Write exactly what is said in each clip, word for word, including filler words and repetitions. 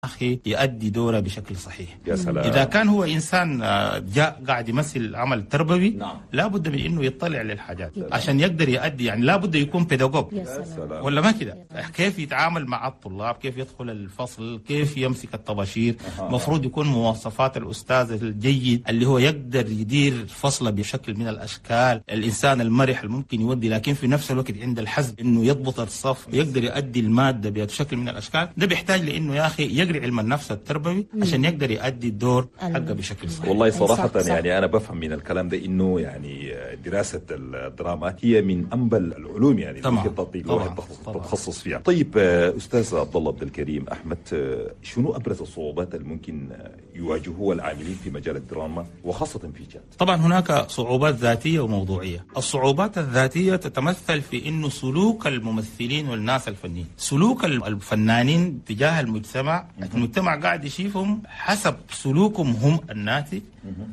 أخي يؤدي دوره بشكل صحيح. يا سلام. إذا كان هو إنسان جاء قاعد يمثل عمل تربوي، نعم. لا بد من إنه يطلع للحاجات عشان يقدر يؤدي، يعني لا بد يكون بيداغوج. يا سلام. ولا ما كده؟ كيف يتعامل مع الطلاب، كيف يدخل الفصل، كيف يمسك الطباشير. مفروض يكون مواصفات الأستاذ الجيد اللي هو يقدر يدير فصله بشكل من الأشكال، الإنسان المرح الممكن يودي، لكن في نفس الوقت عند الحزم إنه يضبط الصف، يقدر يؤدي المادة بشكل من الأشكال. ده بيحتاج لإنه يا أخي يقرأ علم النفس التربوي عشان يقدر يؤدي الدور حقه بشكل صحيح. والله صراحة صح صح. يعني أنا بفهم من الكلام ده إنه يعني دراسة الدراما هي من أنبل العلوم، يعني ممكن تطبيق الواحد تتخصص فيها. طيب أستاذ عبد الله عبد الكريم أحمد، شنو أبرز الصعوبات اللي ممكن يواجهوها العاملين في مجال الدراما وخاصة في جاد؟ طبعا هناك صعوبات ذاتية وموضوعية. الصعوبات الذاتية تتمثل في إنه سلوك الممثلين والناس الفنيين، سلوك الفنانين تجاه المجتمع، المجتمع قاعد يشوفهم حسب سلوكهم هم الناتج،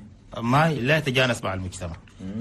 ما لا يتجانس مع المجتمع.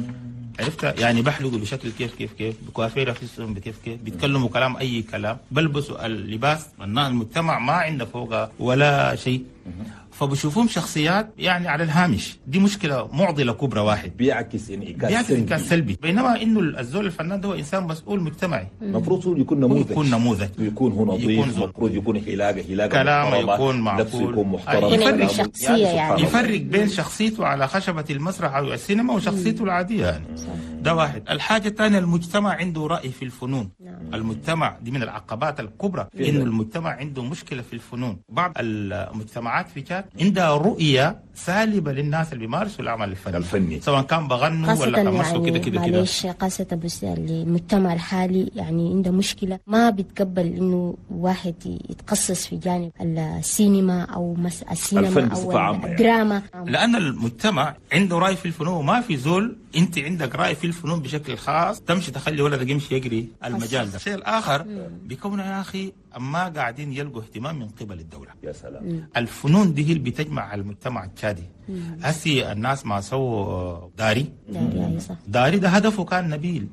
عرفت؟ يعني بحلقوا بشكل كيف كيف كيف، بكوافير فيهم بكيف كيف، بيتكلموا كلام اي كلام، بلبسوا اللباس المجتمع ما عنده فوقه ولا شيء، فبشوفهم شخصيات يعني على الهامش. دي مشكله معضله كبرى. واحد بيعكس انعكاس بيعكس انعكاس سلبي، بينما انه الزول الفنان ده هو انسان مسؤول مجتمعي، المفروض يكون نموذج، يكون نموذج، يكون هو نظيف، المفروض يكون هلاقه هلاقه كلامه يكون معقول، نفسه يكون محترم، يفرق شخصيه، يعني يفرق بين شخصيته على خشبه المسرح او السينما وشخصيته العاديه يعني. ده واحد. الحاجه الثانيه، المجتمع عنده راي في الفنون. المجتمع دي من العقبات الكبرى، انه المجتمع عنده مشكله في الفنون. بعض المجتمعات في جاد عندها رؤيه سالبه للناس اللي بيمارسوا العمل الفني, الفني. سواء كان بغنوا ولا حمسوا كده كده كده. معلش قاسة بس المجتمع الحالي يعني عنده مشكله، ما بيتقبل انه واحد يتخصص في جانب السينما او مس... السينما او الدراما يعني. لان المجتمع عنده راي في الفنون، وما في زول انت عندك راي في الفنون بشكل خاص تمشي تخلي ولدك يمشي يجري المجال ده. الشيء الاخر بيكون يا اخي اما قاعدين يلقوا اهتمام من قبل الدوله. يا سلام. الفنون دي هي اللي بتجمع المجتمع التشادي. هسي الناس ما سووا داري داري, صح. داري ده هدفه كان نبيل،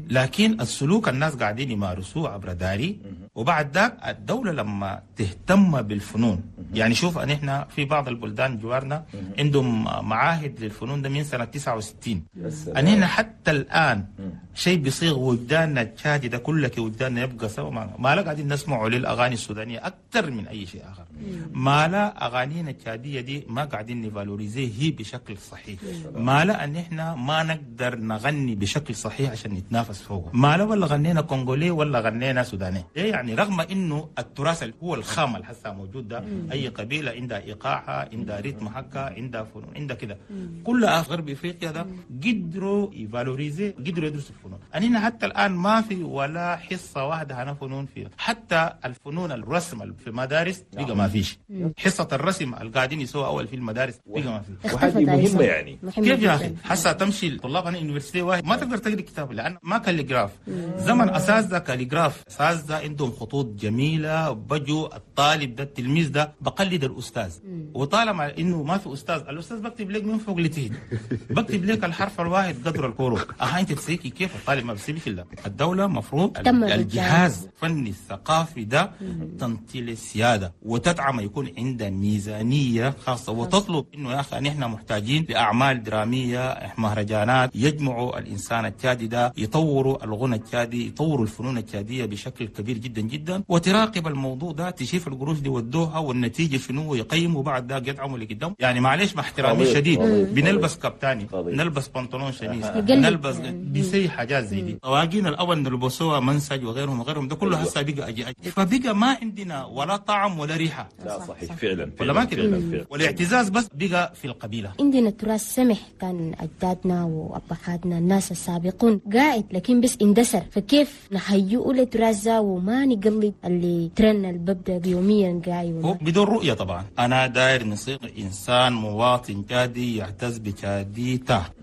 لكن السلوك الناس قاعدين يمارسوه عبر داري. وبعد ذاك الدولة لما تهتم بالفنون، يعني شوف أن إحنا في بعض البلدان جوارنا عندهم معاهد للفنون ده من سنة تسعة وستين، أن إحنا حتى الآن شيء بيصيغ وجداننا التشادي ده كله وجداننا يبقى سوا. ما لا قاعدين نسمعوا للأغاني السودانية أكثر من أي شيء آخر. ما لا أغانينا التشادية دي ما قاعدين نفالوريزيه هي بشكل صحيح. ما لا أن إحنا ما نقدر نغني بشكل صحيح عشان نتنافس فوقه. ما لا ولا غنينا كونغولي ولا غنينا سوداني. يعني رغم إنه التراث اللي هو الخام اللي هسه موجود ده، أي قبيلة عندها إيقاعها، عندها ريتم حقها، عندها فنون، عندها كده. كلها في غرب إفريقيا ده قدروا يفالوريزيه، قدروا يدرسوا الفنون. أننا حتى الآن ما في ولا حصة واحدة هنا فنون فيها. حتى الفنون الرسم في المدارس بقى ما فيش. حصة الرسم اللي قاعدين يسووا أول في المدارس بقى ما فيش. وهذه مهمة يعني. كيف يا أخي؟ حسا تمشي طلاب هنا يونيفرسيتي واحد ما تقدر تقرأ كتاب لأن ما كاليغراف. زمن أساس ده كاليغراف، أساس ده عندهم خطوط جميلة، بجوا الطالب ده التلميذ ده بقلد الأستاذ. وطالما إنه ما في أستاذ، الأستاذ بكتب لك من فوق لتحت، بكتب لك الحرف الواحد قدر الكورو. أها أنت تسيكي كيف الطالب ما بيسيبك إلا. الدولة مفروض الجهاز الفني الثقافي ده تنطي السيادة وتدعم، يكون عندها ميزانية خاصة وتطلب إنه يا أخي نحن محتاجين لأعمال درامية، مهرجانات يجمعوا الإنسان التشادي ده، يطوروا الغنى التشادي، يطوروا الفنون التشادية بشكل كبير جدا جدا، وتراقب الموضوع ده، تشوف القروش دي ودوها والنتيجة شنو، يقيموا بعد ذاك يدعموا لقدام. يعني معلش مع احترامي الشديد بنلبس كابتاني، نلبس بنطلون شميس، نلبس بيسي حاجات زي دي. طواقين الأول نلبسوها منسج وغيرهم وغيرهم ده كله هسه بقى أجي أجي، فبقى ما عندنا ولا طعم ولا ريحة. لا صحيح فعلا ولا ما كده. والاعتزاز بس بقى في القبيلة. عندنا تراث سمح كان أجدادنا وأبهاتنا الناس السابقون قاعد، لكن بس اندثر، فكيف نهيئه للتراث ده وما نقلد اللي ترن اللي ببدأ يوميا قاعد بدون رؤية. طبعا أنا داير نصير إنسان مواطن جادي يعتز بجاديته.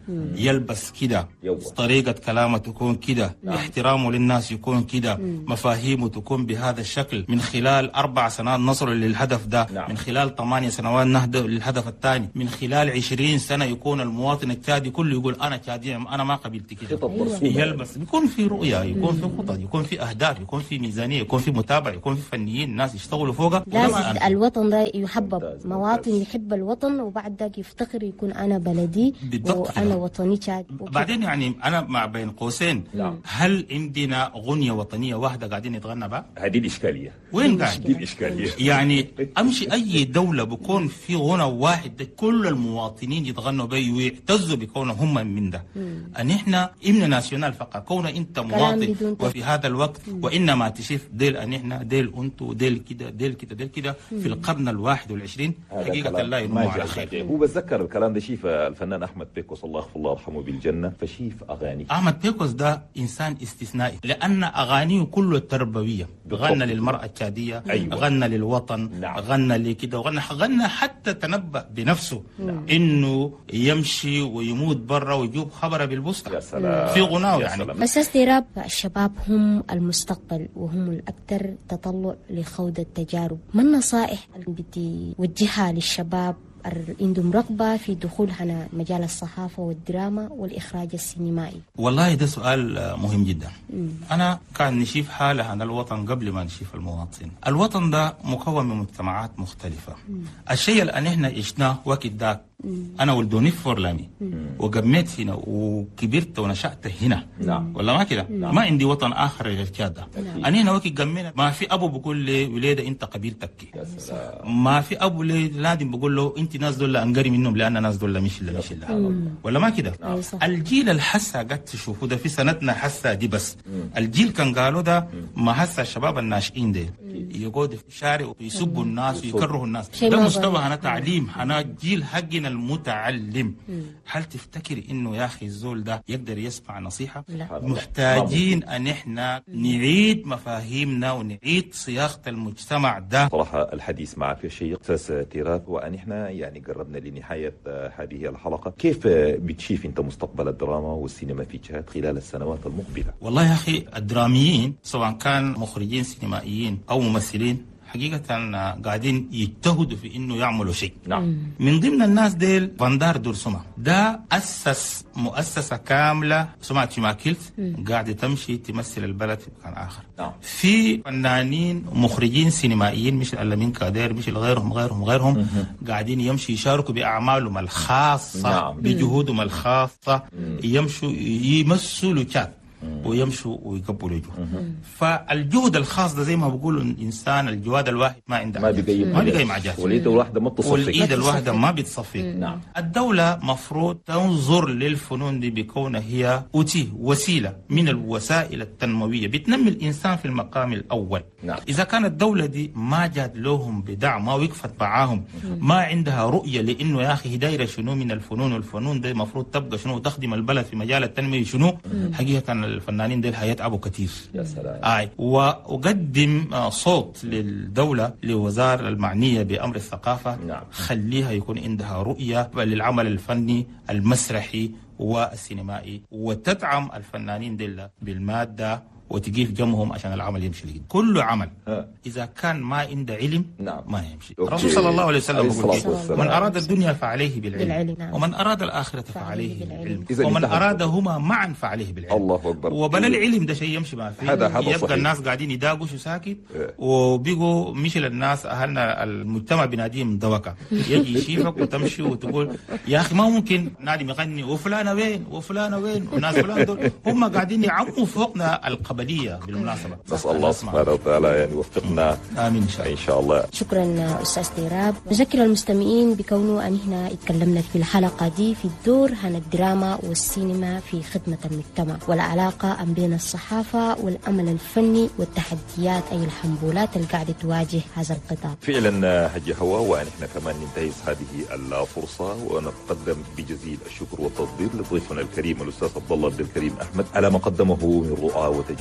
يلبس كده، طريقة كلامه تكون كده، احترامه للناس يكون كده، مفاهيمه تكون بهذا الشكل. من خلال أربع سنوات نصر للهدف ده، من خلال ثمانية سنوات نهضة للهدف الثاني، من خلال عشرين سنة يكون المواطن التشادي كله يقول أنا تشادي، أنا ما قبلت كده. يلبس، يكون في رؤية، يكون في خطط، يكون في أهداف، يكون في ميزانية، يكون في متابعة، يكون في فنيين ناس يشتغلوا فوقها. لازم الوطن ده يحبب، مواطن يحب الوطن وبعد ذاك يفتخر يكون أنا بلدي وأنا وطني تشاد. بعدين يعني أنا مع بين قوسين، هل عندنا غنية وطنية واحدة قاعدين نتغنى بها؟ هذه الإشكالية. وين قاعد؟ دي الإشكالية. يعني أمشي أي دولة بكون في غنى واحد كل المواطنين يتغنوا به ويعتزوا بكونهم هم من ده. أن إحنا إمنا ناسيونال فقط، كون أنت مواطن وفي هذا الوقت وإنما تشوف ديل أن إحنا ديل أنتو ديل كده ديل كده ديل كده في القرن الواحد والعشرين، حقيقة لا ينمو على خير. هو بتذكر الكلام ده شيف الفنان أحمد بيكوس الله يغفر الله يرحمه بالجنة، فشيف أغاني أحمد بيكوس ده إنسان استثنائي لأن أغانيه كله تربوية، غنى للمرأة التشادية، أيوة. غنى للوطن، نعم. غنى لكده، وغنى غنى حتى تنبأ بنفسه، نعم. إنه يمشي ويموت برا ويجيب خبره بالبوسطة في غناه يعني. بس استيراب الشباب هم المستقبل وهم الأكثر تطلع لخوض التجارب. ما النصائح اللي بدي وجهها للشباب عندهم رغبة في دخول هنا مجال الصحافة والدراما والإخراج السينمائي؟ والله ده سؤال مهم جدا. مم. أنا كان نشوف حالة عن الوطن قبل ما نشوف المواطن. الوطن ده مكون من مجتمعات مختلفة. مم. الشيء اللي احنا عشناه وقت ذاك، أنا ولدوني في فورلاني وقميت هنا وكبرت ونشأت هنا، نعم. ولا ما كده؟ نعم. ما عندي وطن آخر غير كده. نعم. أنا هنا وقت قمينا ما في أبو بقول لي وليدة أنت قبيلتك، ما في أبو لي لازم بقول له أنت ناس دول أنقري منهم لأن ناس دول مش اللي مش اللي ولا ما كده. نعم. الجيل الحسا قد تشوفوا ده في سنتنا حسا دي بس. مم. الجيل كان قالوا ده ما حسا الشباب الناشئين ده يقعدوا في الشارع ويسبوا الناس ويكرهوا الناس. ده مستوى هنا تعليم، هنا جيل حقنا المتعلم. مم. هل تفتكر انه يا اخي الزول ده يقدر يسمع نصيحه؟ لا. محتاجين ان احنا نعيد مفاهيمنا ونعيد صياغه المجتمع ده. صراحه الحديث معك يا شيخ استاذ تيراب، وان احنا يعني قربنا لنهايه هذه الحلقه. كيف بتشوف انت مستقبل الدراما والسينما في تشاد خلال السنوات المقبله؟ والله يا اخي الدراميين سواء كان مخرجين سينمائيين او ممثلين حقيقة قاعدين يجتهدوا في انه يعملوا شيء. نعم. من ضمن الناس ديل فاندار دورسوما ده اسس مؤسسة كاملة سمعت شماكيلت قاعدة تمشي تمثل البلد في مكان اخر. نعم. في فنانين مخرجين سينمائيين مش الألمين كادير مش غيرهم غيرهم غيرهم مم. قاعدين يمشوا يشاركوا بأعمالهم الخاصة. نعم. بجهودهم الخاصة. مم. يمشوا يمثلوا تشاد ويمشوا ويقبلوا وجهه. فالجهد الخاص ده زي ما بقولوا الانسان الجواد الواحد ما عنده ما بيقيم ما بيقيم عجاز، واليد الواحده ما بتصفي، والايد الواحده ما بتصفي. نعم. الدوله مفروض تنظر للفنون دي بكونها هي اوتي وسيله من الوسائل التنمويه بتنمي الانسان في المقام الاول. نعم. اذا كانت الدوله دي ما جات لهم بدعم، ما وقفت معاهم، ما عندها رؤيه لانه يا اخي دايره شنو من الفنون، والفنون دي المفروض تبقى شنو تخدم البلد في مجال التنميه شنو، حقيقه الفنانين دول هيتعبوا كثير. يا سلام. آه. وأقدم صوت للدولة لوزارة المعنية بأمر الثقافة. نعم. خليها يكون عندها رؤية للعمل الفني المسرحي والسينمائي وتدعم الفنانين دول بالمادة وتجيف جمهم عشان العمل يمشي لجد. كل عمل ها. إذا كان ما عنده علم. نعم. ما يمشي. الرسول صلى الله عليه وسلم يقول من أراد الدنيا فعليه بالعلم, بالعلم. نعم. ومن أراد الآخرة فعليه بالعلم, بالعلم. ومن أرادهما معا فعليه بالعلم. الله أكبر. وبلا العلم ده شيء يمشي ما فيه. هذا هذا يبقى صحيح. الناس قاعدين يداقشوا ساكت اه. وبيجوا مش للناس أهلنا المجتمع بناديهم دوكة يجي يشيفك وتمشي وتقول يا أخي ما ممكن نادي يغني وفلانة وين وفلانة وين والناس فلان دول هم قاعدين يعموا فوقنا القبلية بالمناسبة. نسأل الله سبحانه وتعالى يعني يوفقنا. آمين إن شاء الله. إن شاء الله. شكرا أستاذ تيراب. نذكر المستمعين بكونه أن هنا اتكلمنا في الحلقة دي في الدور عن الدراما والسينما في خدمة المجتمع والعلاقة بين الصحافة والأمل الفني والتحديات أي الحنبولات اللي قاعدة تواجه هذا القطاع. فعلا حجي هوا ونحن كمان ننتهز هذه الفرصة ونقدم بجزيل الشكر والتقدير لضيفنا الكريم الأستاذ عبد الله عبد الكريم أحمد على ما قدمه من رؤى وتجارب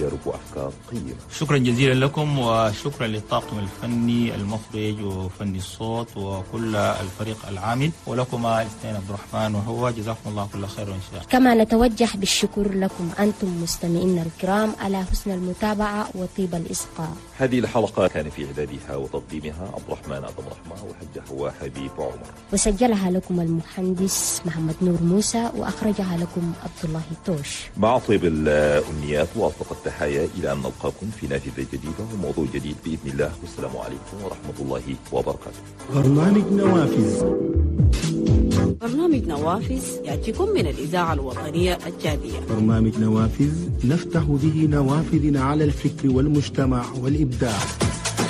تجارب وأفكار قيمة. شكرا جزيلا لكم، وشكرا للطاقم الفني المخرج وفني الصوت وكل الفريق العامل، ولكما الاثنين عبد الرحمن وهو، جزاكم الله كل خير وإن شاء الله. كما نتوجه بالشكر لكم أنتم مستمعينا الكرام على حسن المتابعة وطيب الإصغاء. هذه الحلقة كان في إعدادها وتقديمها عبد الرحمن آدم رحمة وحجة هو حبيب عمر، وسجلها لكم المهندس محمد نور موسى، وأخرجها لكم عبد الله توش. مع طيب الأمنيات وأصدق التحايا إلى أن نلقاكم في نافذة جديدة وموضوع جديد بإذن الله، والسلام عليكم ورحمة الله وبركاته. برنامج نوافذ. برنامج نوافذ يأتيكم من الإذاعة الوطنية الجادية. برنامج نوافذ نفتح به نوافذ على الفكر والمجتمع والإبداع.